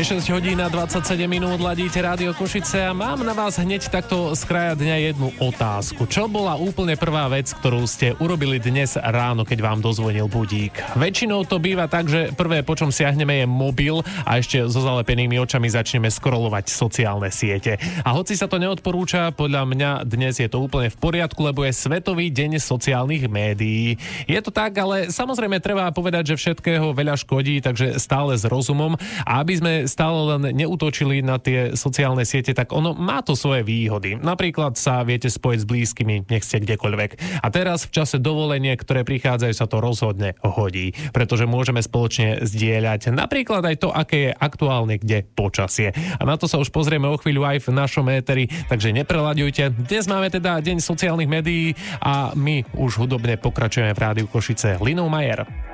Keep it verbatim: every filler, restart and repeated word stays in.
Je šesť hodín a dvadsaťsedem minút, ladíte Rádio Košice a mám na vás hneď takto z kraja dňa jednu otázku. Čo bola úplne prvá vec, ktorú ste urobili dnes ráno, keď vám dozvonil budík? Väčšinou to býva tak, že prvé, po čom siahneme, je mobil a ešte so zalepenými očami začneme scrollovať sociálne siete. A hoci sa to neodporúča, podľa mňa dnes je to úplne v poriadku, lebo je Svetový deň sociálnych médií. Je to tak, ale samozrejme treba povedať, že všetkého veľa škodí, takže stále s rozumom. A aby sme stále len neútočili na tie sociálne siete, tak ono má to svoje výhody. Napríklad sa viete spojiť s blízkymi, nech ste kdekoľvek. A teraz v čase dovolenie, ktoré prichádzajú, sa to rozhodne hodí, pretože môžeme spoločne zdieľať napríklad aj to, aké je aktuálne kde počasie. A na to sa už pozrieme o chvíľu aj v našom éteri, takže neprelaďujte. Dnes máme teda deň sociálnych médií a my už hudobne pokračujeme v Rádiu Košice. Linou Majer.